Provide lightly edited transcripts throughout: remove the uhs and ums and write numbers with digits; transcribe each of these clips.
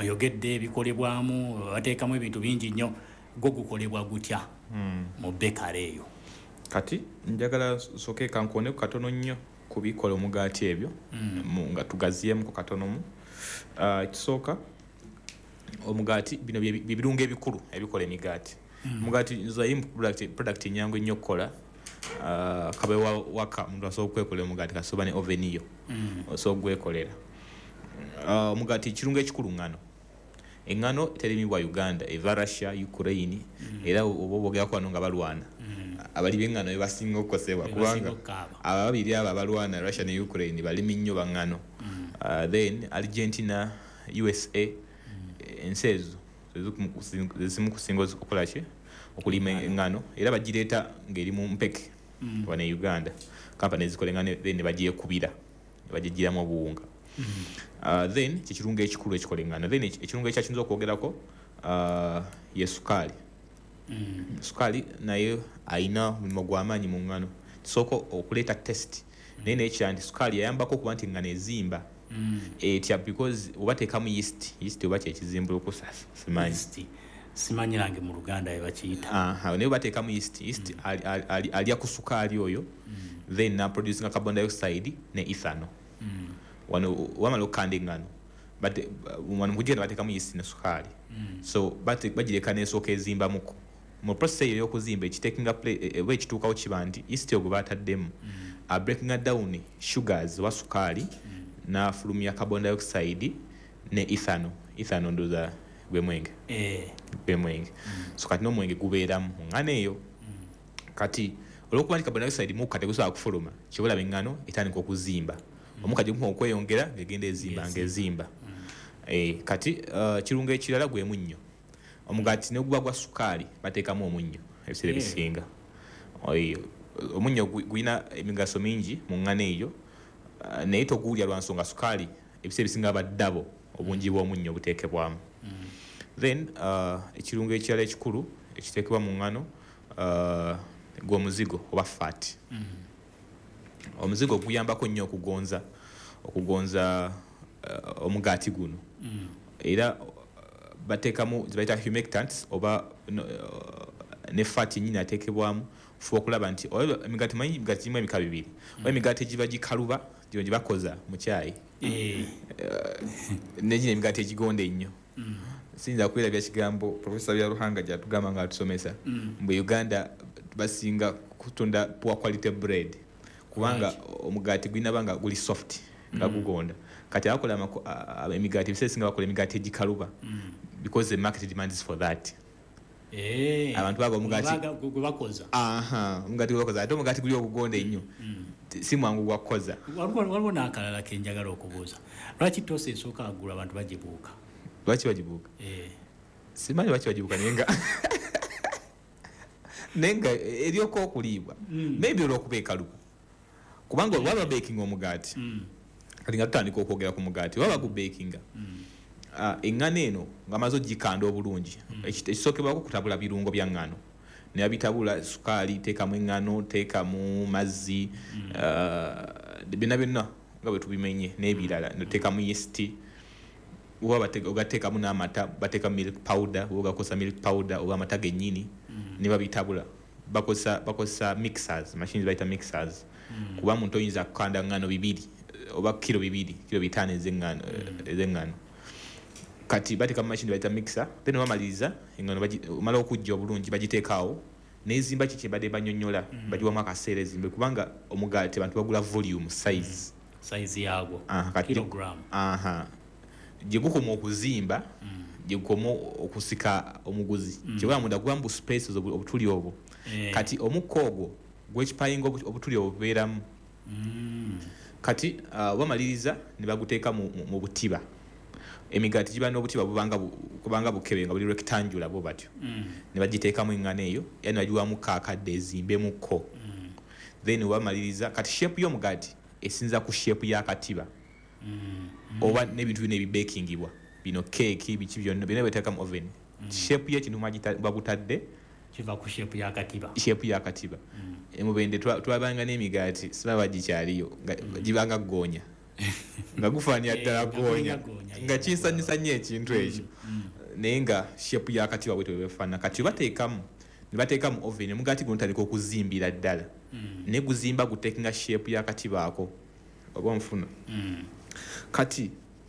oyogedde bikolebwamu bateekamu ebintu bingi nnyo gwo gukolebwa gutya mu bekale eyo. Kati njagala soke kankone katono nnyo kubikola omugaati ebyo nga tugaziyemu ku katonomu. Kisooka omugaati bino birungo ebikulu ebikola emigaati. Omugaati zayimu product nyangu nnyo okukola. Kabe waka omuntu asobola okwekolera omugaati kasoba ne oven yo osobola okwekolera. Omugaati kirungo ekikulu ngano. Engano terimibwa Uganda eva Russia, Ukraine era obobogerako wano nga balwana. Abali b'engano bebasinga okukosebwa kubanga ababiri abo abalwana Russia ne Ukraine balimi nnyo bangano. Then Argentina, USA ensi ezo zimu kusinga okukola ki okulima engano era bagireeta ng'eri mu mpeke wane Uganda. Kampani ezikola engano then bagyekubira bagigiramu obuwunga. Then kikirungo ekikulu ekikola engano. Then ekirungo ekyakiyinza okwogerako ye sukaali. Sukaali naye ayina mulimo gw'amaanyi mu ngano. Kisooka okuleeta test naye nekyandi sukaali yayambako okuba nti engano ezimba etya because oba teekamu yeast oba kyekizimbuluko simanyi nange mu Luganda webakiyita. Naye oba teekamu yeast alya ku sukaali oyo then naproducinga carbon dioxide ne ethanol. Wano wamala okukanda engano wano mukugenda bateekamu yeast ne sukaali so bagireka n'esooka ezimbamuko. Mu process eyo y'okuzimba ekitekinga oba ekituukawo kiba nti yeast ogwo baataddemu breaking down sugars wa sukaali n'afulumya carbon dioxide ne ethanol ndoza gwe mwenge. So kati n'omwenge gubeeramu mu ngano eyo. Kati olw'okuba nti carbon dioxide muka tegusobola kufuluma kibulaba engano etandika okuzimba. Omuka gye okweyongera ng'egenda ezimba. Kati kirungo ekirala gwe munnyo. Omugaati ne guba gwa sukaali bateekamu omunnyo ebiseera ebisinga. Omunnyo gulina emigaso mingi mu ngano eyo naye toguulya lwa nsonga sukaali ebiseera ebisinga baddabo obungi bw'omunnyo obuteekebwamu. Then ekirungo ekirala ekikulu ekiteekebwa mu ngano gw'omuzigo oba fat. Omuzigo guyambako nnyo okugonza omugaati guno. Era bateekamu zibayita humectants oba ne fat nyingi ateekebwamu fuba okulaba nti emigaati manyi emigaati gimu emika bibiri. Oba emigaati egiba gikaluba gino gye bakoza mu caayi negino emigaati egigonda ennyo. Siyinza kwerabya kigambo Professor Byaruhanga gyatugamba nga atusomesa mbu Uganda basinga kutunda poor quality bread kubanga omugaati gwinabanga guli soft nga gugonda. Kati akola emigaati bisesinga bakola emigaati egikaluba because the market demands for that. Abantu baga omugaati gwebakoza omugaati gwebakoza ate omugaati guli obugonda ennyo si mwangu gwakoza. Waliwo n'akalala ke njagala okubuuza. Lwaki tosa esooka agula abantu bagibuuka? Lwaki bagibuuka? Simanyi lwaki bagibuuka nenga eryoko okuliibwa maybe olw'okuba ekaluba kubanga waba baking omugaati kati nga tutandika okwogera ku mugaati waba gu bakinga engano eno ng'amaze ogikanda obulungi ekisookebwako kutabula birungo bya ngano ne bitabula sukaali teekamu engano teekamu mazzi byonna nga bwe tubimenye n'ebirala noteekamu yeast oba ogateekamu n'amata bateekamu milk powder oba ogakozesa milk powder oba amata gennyini ne babitabula bakozesa mixers machines bayita mixers kuba muntu oyinza kukanda ngano 2 oba kilo 5 ez'engano. Kati bateeka mu machine bayita mixer then bamaliriza engano omala okujja obulungi bagiteekaawo n'ezimba kiki badde banyonnyola bagiwamu akaseera ezimbe kubanga omugaati abantu bagula volume size yagwo kilogram. Gye gukoma okuzimba gye gukoma okusika omuguzi kyebwa munda gubamu spaces obutuli obwo. Kati omukka ogwo gw'ekipayinga obutuli obwo bubeeramu. Kati bamaliriza ne baguteeka mu butiba. Emigaati giba n'obutiba kubanga bukebe nga buli rectangular bwo batyo ne bagiteekamu engano eyo yani bagiwamu kaakadde ezimbemukko. Then bamaliriza kati shape y'omugaati esinza ku shape y'akatiba oba n'ebintu bino ebibakingibwa bino cake biki byonna bino bateeka mu oven. Shape y'ekintu bagutadde kiva ku shape y'akatiba. Emubende twabanga n'emigaati sibaba gikyaliyo gibanga ggoonya nga gufaanira ddala goonya nga kinsanyusa nnyo ekintu ekyo naye nga shape y'akatiba bwe tebefaana kati bateekamu ne bateekamu oven omugaati guno tandika okuzimbira ddala ne guzimba guteekinga shape y'akatiba ako oba nfuna kati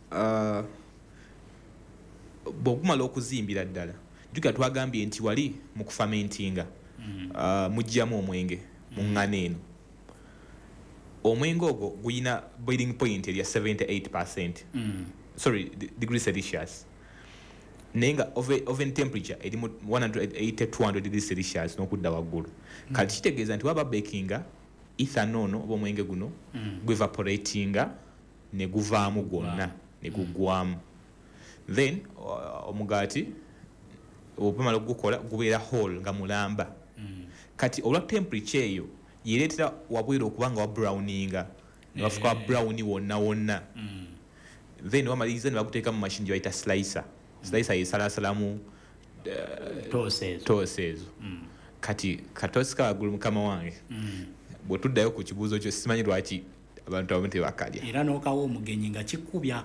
bw'ogumala okuzimbira ddala juga twagambye nti wali mu kufamentinga mujjamu omwenge mu ŋŋano eno omwenge ogwo guyina boiling point erya 78% sorry degree Celsius naye nga oven temperature eri mu 180-200 degrees Celsius n'okudda waggulu kati kitegeeza nti waba bakinga ethanol oba omwenge guno guevaporatinga ne guvaamu gwonna ne gugwamu then omugaati obumala okugukola gubeera whole nga mulamba kati olwa temperature eyo yereetera wabwera okubanga wa browninga ne bafuka brown wonna then wamaliriza ne baguteeka mu machine gye bayita slicer yesalasalamu toos ezo kati katoosi kawagulu mukama wange bwe tuddayo ku kibuuzo kyo simanyi lwaki abantu abamu tebakalya era n'okawa omugenyi nga kikubya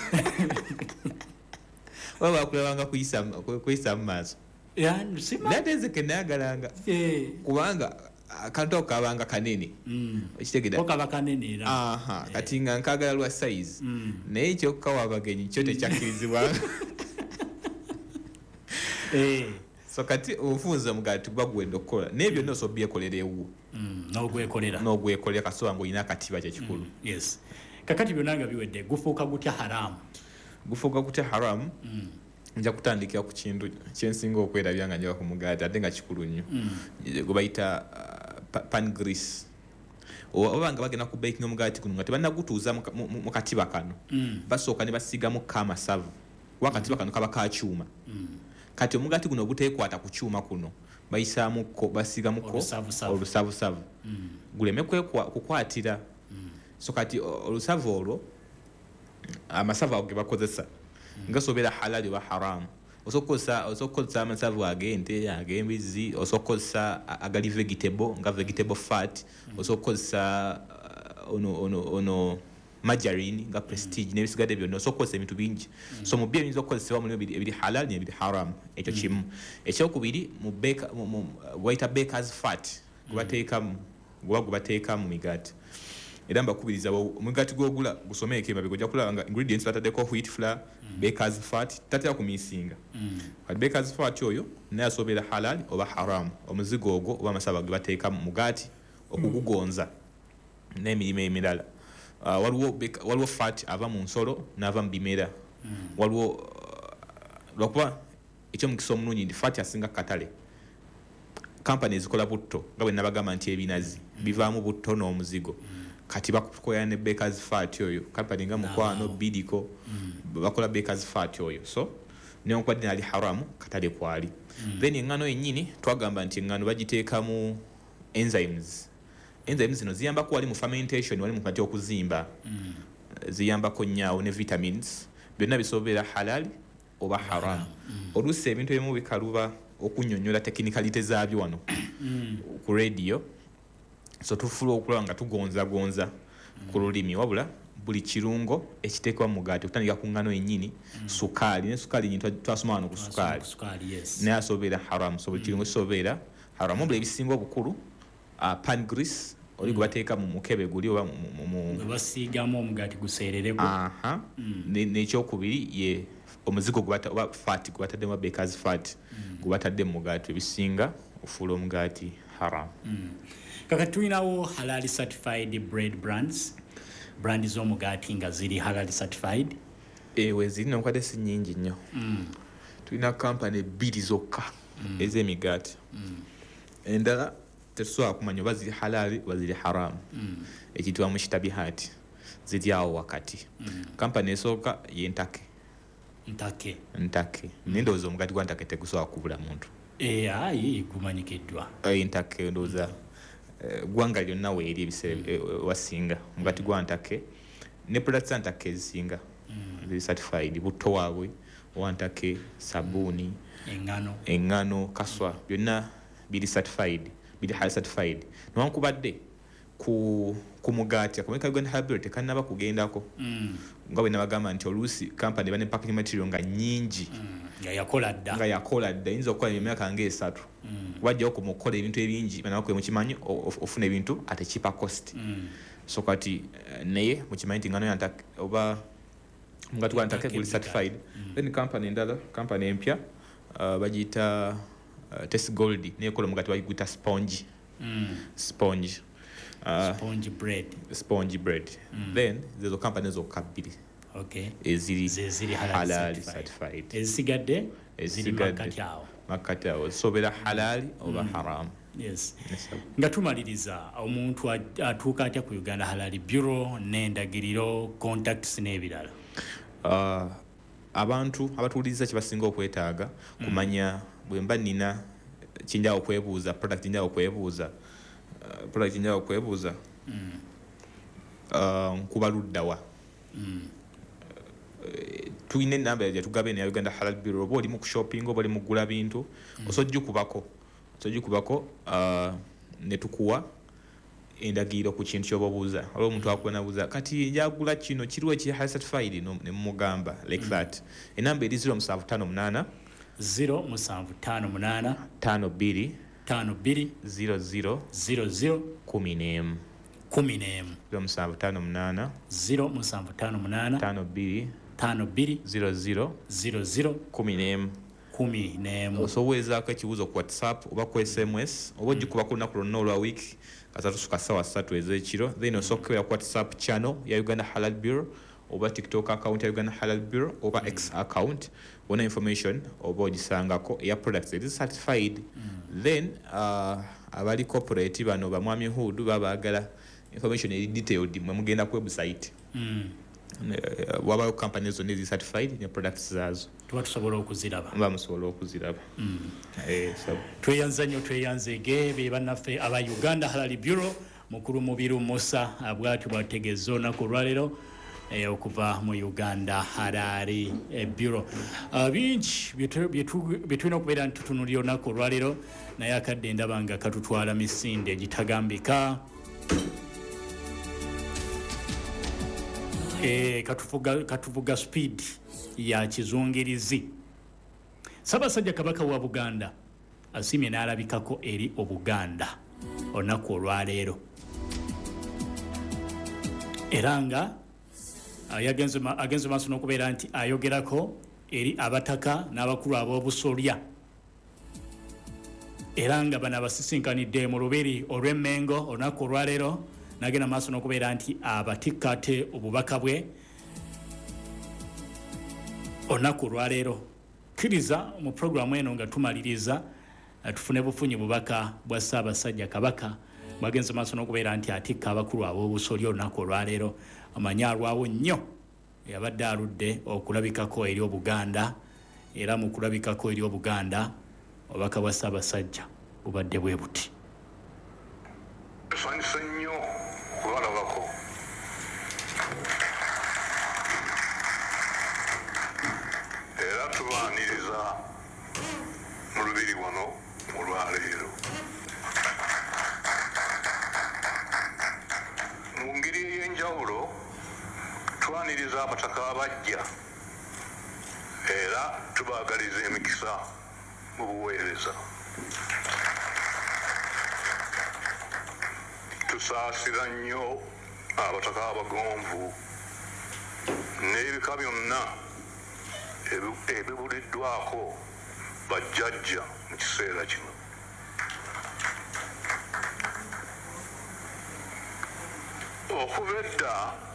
oba bakulabanga kuyisa mu maaso naye nzeke nayagalanga kubanga akantu ako kabanga kanene okitegeera kanene era kati nga nkagala lwa size naye ekyokukawa abagenyi kyo tekyakkirizibwanga so kati ofunza omugaati guba gwenda okukola naye byonna osobola byekolera ewu n'ogwekolera kasoba ng'olina akatiba kyekikulu yes kakati byonna nga biwedde gufuuka gutya haramu nja kutandikira ku kintu kyensinga okwerabya nga njaba ku mugaati ate nga kikulu nnyo gwe bayita pan grease oba nga bagenda ku baking omugaati guno nga tebannagutuuza mu katiba kano basooka ne basiigamu kamasavu kuba akatiba kano kaba kakyuma kati omugaati guno obuteekwata ku kyuma kuno basiigamukko olusavusavu guleme kukwatira so kati olusavu olwo amasavu ago ge bakozesa nga sobeera halali oba haramu osobola okukozesa amasavu ag'ente ag'embizi osobola okukozesa agali vegetable nga vegetable fat osobola okukozesa ono margarine nga prestige n'ebisigadde byonna osobola okukozesa ebintu bingi so mu byo ebiyinza okukozesebwa mulimu ebiri halal n'ebiri haramu ekyo kimu ekyokubiri bayita bakers fat gwe bateeka mu migaati era mbakubiriza omugaati gw'ogula gusomeeko emabega ojja kulaba nga ingredients bataddeko wheat flour bakers fat tatera kumiisinga kati bakers fat oyo naye asobeera halal oba haramu omuzigo ogwo oba amasaba ge bateeka mu mugaati okugugonza n'emirimu emirala waliwo fat ava mu nsolo n'ava mu bimera waliwo lwakuba ekyomukisa omulungi ndi fat asinga katale kampani ezikola butto nga bwe nabagamba nti ebinazi bivaamu butto n'omuzigo kati bakukoya ne bakers fat oyo kampani nga Mukwano Bidiko bakola bakers fat oyo so newankubadde nali haramu katale kwali then eŋŋano yennyini twagamba nti eŋŋano bagiteekamu enzymes zino ziyambako wali mu fermentation wali mu kati okuzimba ziyambako nnyawo ne vitamins byonna bisobola halal oba haram oluusi ebintu ebimu bikaluba okunnyonnyola tekinicalite zaabyo wano ku radio so tufuula okulaba nga tugonzagonza ku lulimi wabula buli kirungo ekiteekwa mu mugaati okutandika ku ŋŋano yennyini sukaali ne sukaali nyini twasoma wano ku sukaali naye asobeera haram so buli kirungo kisobeera haram wabula ebisinga obukulu pan grease oli gwe bateeka mu mukebe guli oba basiigamu omugaati guseerereko n'ekyokubiri ye omuzigo oba fat gwe bataddemu bakers fat gwe batadde mu mugaati ebisinga ofuula omugaati haram kakati tulinawo halal certified bread brand z'omugaati nga ziri halal certified ewe ziri nokwadde si nnyingi nnyo tulina kampani bbiri zokka ez'emigaati endala tetusobola kumanya oba ziri halali oba ziri haramu ekiyitibwa mu kitabihaati ziri awo wakati kampani esooka ye ntake naye ndowooza omugaati gwa ntake tegusobola kubula muntu ayi gumanyikiddwa ntake ndowooza gwanga lyonna weeri ebiseera wasinga omugaati gwa ntake ne products za ntake ezisinga ziri certified butto waabwe wantake sabuuni eŋŋano kaswa byonna biri certified biri high certified newankubadde ku mugaati akameka Uganda Halal Bureau tekanaba kugendako nga bwe nabagamba nti oluusi company bane packaging material nga nyingi nga yakola dda yinza okukola emyaka ng'esatu wajjawo ku mukola ebintu ebingi banabakwe mukimanyi ofuna ebintu ate cheaper cost so kati naye mukimanyi nti ngano yantaka oba mugati gwantaka guli certified then company empya bagiyita Test Gold nekola mugati bagiyita sponge sponge bread then there's a company zokka bbiri eziri halal certified ezigadde makati awo sobera halal oba haram. Yes. Nga tumaliriza omuntu atuuka atya ku Uganda Halal Bureau n'endagiriro contacts n'ebirala. Abantu abatuuliriza kye basinga okwetaaga kumanya bwe mba nina kinja okwebuuza product njja okwebuuza nkubaluddawa tuyina enamba ya tugabe ne Uganda Halal Bureau oba oli mu shopping oba oli mu gula bintu osojjukubako ne tukuwa endagiriro ku kintu ky'obabuuza olwo omuntu akwenabuuza kati njagula kino kiriwo ki halal certified ne mugamba like that enamba eri 0758 07558 52 52 00 00 11 0758 52 00 11 osobolezaako ekibuuzo ku WhatsApp oba ku SMS oba ogikuba ku lunaku lwonna olwa wiiki kasatu suka ssaawa 3 ez'ekiro then osookera ku WhatsApp channel ya Uganda Halal Bureau oba TikTok account ya Uganda Halal Bureau oba X account wona information oba ogisangako eya products eri certified then abali corporate bano bamwami Hudu babaagala information eri detailed mwe mugenda ku website wabayo companies zonna ezi certified ne products zaazo tuba tusobola okuziraba tweyanzege be bannaffe aba Uganda Halal Bureau mukulu mubiru Musa bwatu bategeeza olunaku olwaleero okuva mu Uganda Halal Bureau bingi byetulina okubeera nti tutunulira olunaku olwaleero naye akadde ndaba nga katutwala misinde gitagambika katuvuga speed ya kizungirizi. Ssaabasajja Kabaka wa Buganda asimye n'alabikako eri Obuganda olunaku olwaleero era nga agenze maaso n'okubeera nti ayogerako eri abataka n'abakulu ab'obusolya era nga bano abasisinkanidde mu lubiri olw'Emmengo olunaku olwaleero nagenda maaso n'okubeera nti abatikka ate obubaka bwe olunaku olwaleero kkiriza mu programu eno nga tumaliriza tufune bufunyi bubaka bwa Ssaabasajja Kabaka bagenze maaso n'okubeera nti atikka abakulu ab'obusolya olunaku olwaleero amanyi alwawo nnyo yabadde aludde okulabikako eri Obuganda era mu kulabikako eri Obuganda obubaka bwa Ssaabasajja bubadde bwe buti. Esanyusa nnyo kubalabako era tubaaniriza mu lubiri wano olwaleero mu ngeri ey'enjawulo twaniriza abataka abajja era tubaagaliza emikisa mu buweereza tusaasira nnyo abataka abagonvu n'ebika byonna ebibuliddwako bajjajja mu kiseera kino. Okuva edda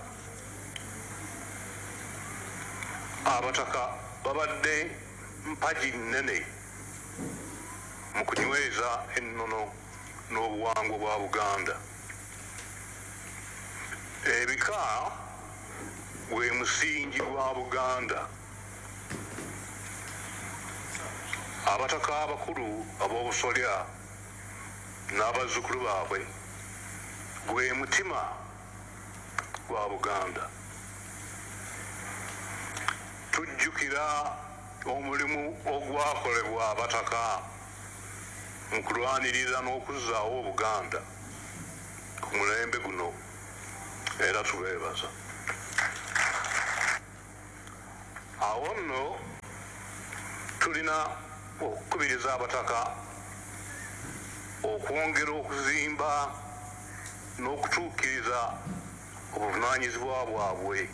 abataka babadde mpagi nnene mu kunyweza ennono n'obuwangwa bwa Buganda. Ebika gwe musingi gwa Buganda. Abataka abakulu ab'obusolya n'abazzukulu baabwe gwe mutima gwa Buganda. Tujjukira omulimu ogwakolebwa abataka mu kulwanirira n'okuzzaawo Obuganda ku mulembe guno era tubeebaza. Awo nno tulina okukubiriza abataka okwongera okuzimba n'okutuukiriza obuvunaanyizibwa bwabwe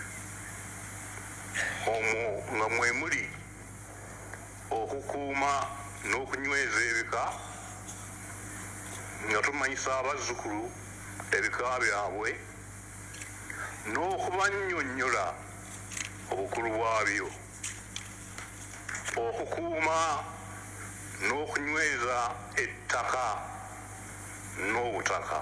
omwo nga mwe muli okukuuma n'okunyweza ebika nga tumanyisa abazzukulu ebika byabwe n'okubannyonnyola obukulu bwabyo, okukuuma n'okunyweza ettaka n'obutaka.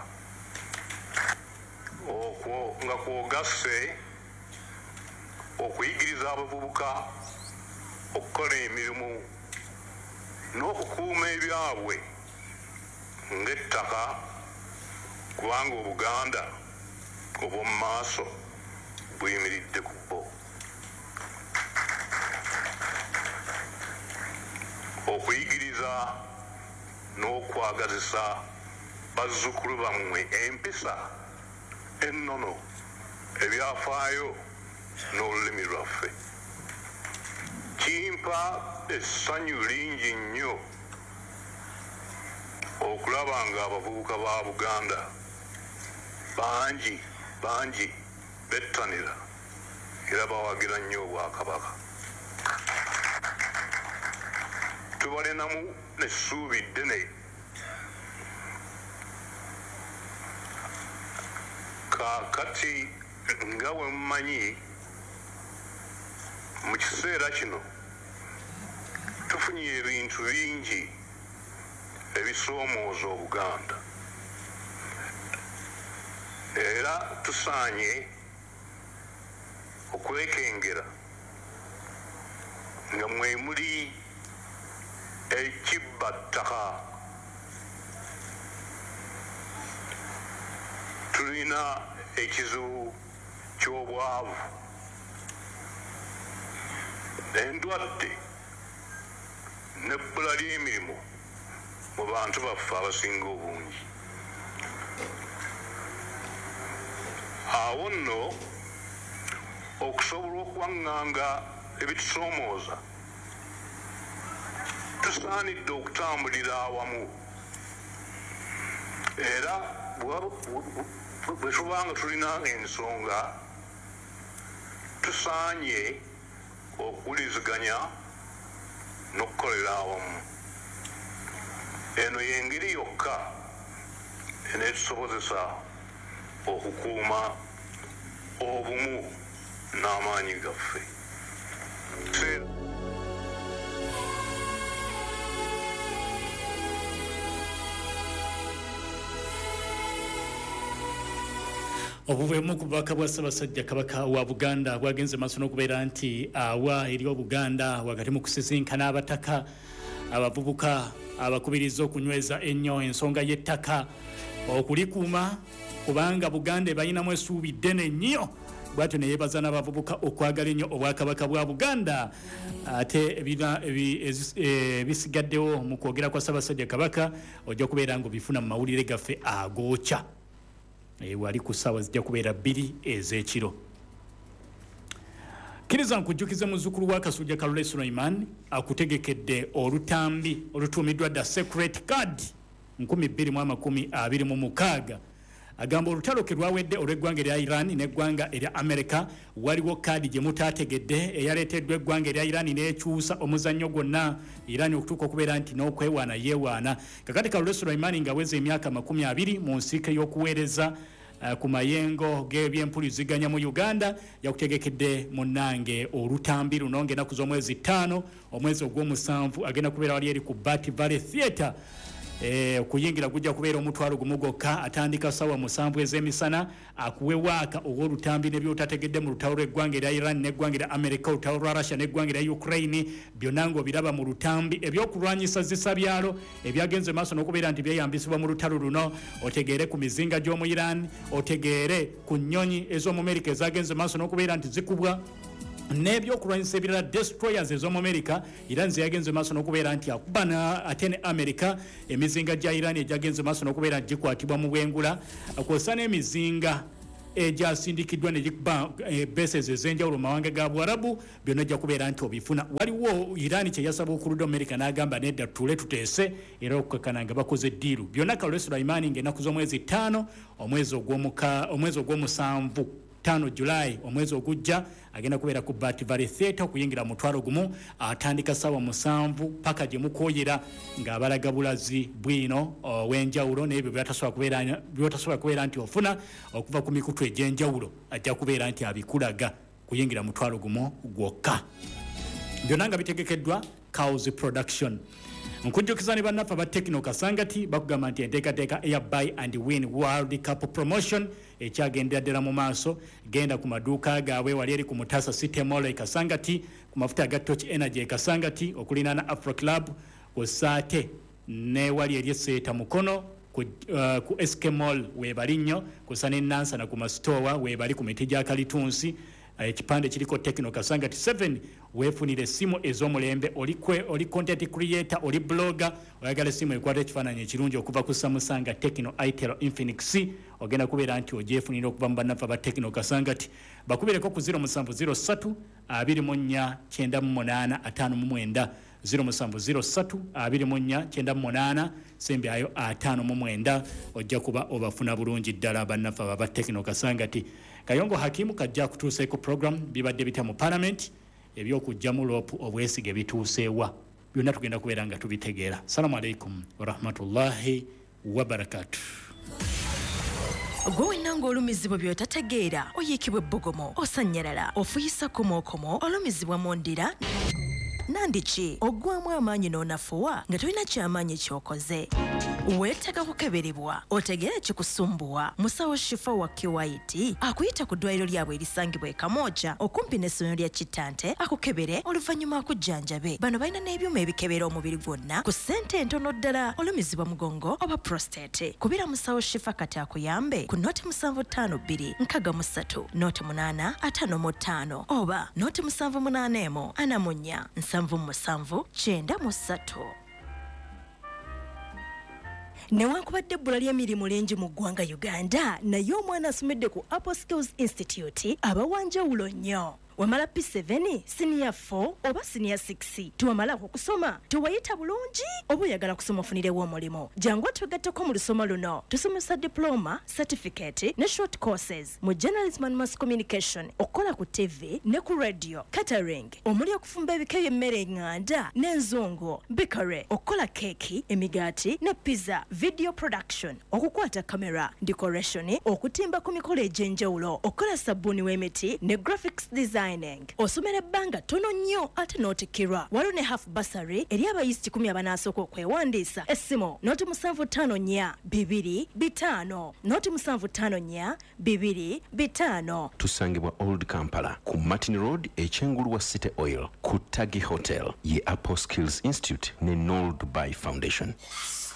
Okwo nga kwogasse okuyigiriza abavubuka okukola emirimu n'okukuuma ebyabwe ng'ettaka, kubanga Obuganda obw'omu maaso buyimiridde ku bo. Okuyigiriza n'okwagazisa bazzukulu bammwe empisa ennono, ebyafaayo n'olulimi lwaffe. Kimpa essanyu lingi nnyo okulaba nga abavubuka ba Buganda bangi bettanira era bawagira nnyo Obwakabaka. Tubalinamu n'essuubi ddene kaakati nga bwe mumanyi mu kiseera kino tufunye ebintu bingi ebisoomooza Obuganda era tusaanye okwekengera nga mwe muli ekibbattaka. Tulina ekizibu ky'obwavu, endwadde n'ebbula ly'emirimu mu bantu baffe abasinga obungi. Awo nno okusobola okuwaŋŋanga ebitusoomooza tusaanidde okutambulira awamu, era bwe tubanga tulina ensonga tusaanye okuwuliziganya n'okukolera awamu. Eno y'engeri yokka eneetusobozesa okukuuma obumu n'amaanyi gaffe. Obuvemu ku bubaka bwa Ssaabasajja Kabaka wa Buganda bwagenze maaso n'okubeera nti awa eri Obuganda wakati mu kusisinkana abataka, abavubuka, abakubiriza okunyweza ennyo ensonga y'ettaka, okulikuuma kubanga Buganda balinamu essuubi ddene nnyo. Bwatyo ne yeebaza n'abavubuka okwagala ennyo Obwakabaka bwa Buganda. Ate ebisigaddewo mu kwogera kwa Ssaabasajja Kabaka ojja kubeera ng'obifuna mu mawulire gaffe agookya. Wali ku ssaawa zijja kubeera 2 ez'ekiro. Kkiriza nkujjukize muzzukulu wa Kasujja Kalule Sulaiman akutegekedde olutambi olutuumiddwa The Secret Card 2026. Agamba olutalo ke lwawedde olw'eggwanga erya Iran n'eggwanga erya America waliwo kaadi gye mutaategedde eyaleeteddwa eggwanga erya Iran n'ekyusa omuzannyo gwonna Iran okutuuka okubeera nti n'okwewaana yeewaana. Kakati Kalule Sulaiman ng'aweza emyaka 20 mu nsiike y'okuweereza ku mayengo g'ebyempuliziganya mu Uganda yakutegekedde munnange olutambi luno ng'ennaku z'omwezi 5 omwezi ogw'omusanvu agenda kubeera wali eri ku Bat Valley Theatre. Okuyingira gujja kubeera omutwalo gumu gwokka, atandika ssaawa 7 ez'emisana, akuwe waaka ow'olutambi n'ebyotategedde mu lutalo lw'eggwanga erya Iran n'eggwanga erya America, olutalo lwa Russia n'eggwanga erya Ukraine, byonna ng'obiraba mu lutambi. Ebyokulwanyisa zisabyalo ebyagenze maaso n'okubeera nti byeyambisibwa mu lutalo luno, otegeere ku mizinga gy'omu Iran, otegeere ku nnyonyi ez'omu America ezagenze maaso n'okubeera nti zikubwa n'ebyokulwanyisa ebirala destroyers ez'omu America. Iran yagenze maaso n'okubeera nti akubana ate ne America emizinga gya Iran egyagenze maaso n'okubeera nti gikwatibwa mu bwengula kw'ossa n'emizinga egyasindikiddwa ne gikuba bases ez'enjawulo mu mawanga ga Buarabu byonna ejja kubeera nti obifuna. Waliwo Iran kye yasaba okuludda America n'agamba nedda tule tuteese era okukakkana nga bakoze ddiiru. Byonna Karole Sulaimani ng'ennaku z'omwezi 5 omwezi ogw'omusanvu 5 July omwezi ogujja agenda kubeera ku Bat Valley Theatre okuyingira mu mutwalo gumu atandika ssaawa 7 paka gye mukoyera ng'abalaga bulazi bwino w'enjawulo n'ebyo by'otasobola kubeera nti ofuna okuva ku mikutu egy'enjawulo ajja kubeera nti abikulaga kuyingira mu mutwalo gumu gwokka. Byonna nga bitegekeddwa Cows Production. Nkujjukiza ne bannaffe aba Tekno Kasangati bakugamba nti enteekateeka eya Buy and Win World Cup Promotion ekyagendera ddala mu maaso. Genda ku maduuka gaabwe wali eri ku Mutasa City Mall e Kasangati, ku mafuta aga Torch Energy e Kasangati, okulinaana Afro Club, ku Saate ne wali eri Seeta Mukono, ku SK Mall weebali nnyo, ku Sane Nansa na ku Mastowa weebali ku miti gya Kalitunsi. Ekipande kiriko Tekno Kasangati 7 weefunire essimu ez'omulembe. Oli content creator, oli blogger, oyagala essimu ekwata ekifaananyi ekirungi okuva ku Samsung, Tekno, Itel, Infinix, ogenda kubeera nti ogyefunira okuva mu bannaffe aba Tekno Kasangati. Bakubireko ku 0703 24 98 59 0703 24 98 sembyayo 59 ojja kuba obafuna bulungi ddala bannaffe aba Tekno Kasangati. Kayongo Hakimu kajja kutuuseeko program bibadde bitya mu parliament ebyokujja mu lopu obwesige bituuseewa byonna tugenda kubeera nga tubitegeera. Assalamu alaikum warahmatullahi wabarakatuh. Gwe wenanga olumizibwa by'otategeera oyiikibwa ebbogomo osanyalala ofuyisa komokomo olumizibwa mu ndira nandiki ogwamu amaanyi n'onafuwa nga tolina kyamaanyi ky'okoze weetaaga kukeberebwa otegeera ekikusumbuwa. Musawo Shifa wa QIT akuyita ku ddwaliro lyabwe erisangibwa e Kamooja okumpi n'essomero lya Kitante akukebere oluvannyuma akujjanjabe. Bano balina n'ebyuma ebikebera omubiri gwonna ku ssente entono ddala olumizibwa mugongo oba prostate. Kubira Musawo Shifa kati akuyambe ku noti 7552 63 noti 8 55 oba noti 78 anamunya 7 93. Newankubadde ebbula ly'emirimu lingi mu ggwanga Uganda, naye omwana asomedde ku Apple Skills Institute abawanjawulo nnyo. Wamala P7, senior 4 oba senior 6 tuwamala okusoma tuwayita bulungi oba oyagala kusoma ofunirewo omulimo. Jangu twegatteko mu lusoma luno tusomesa diploma, certificate ne short courses mu journalism and mass communication, okukola ku TV ne ku radio, catering, omuli okufumba ebika by'emmere eŋŋanda n'enzungu, bakery, okukola keeki, emigaati ne pizza, video production, okukwata kamera, decoration, okutimba ku mikolo egy'enjawulo, okukola sabbuuni w'emiti ne graphics design. Osomera ebbanga tono nnyo ate n'otikirwa. Waliwo ne half bursary eri abayizi 10 abanasooka okwewandiisa. Essimu noti 754 225 noti 754 225. Tusangibwa Old Kampala ku Martin Road ekyengulu wa City Oil ku Tagi Hotel ye Apple Skills Institute ne Noel Dubai Foundation.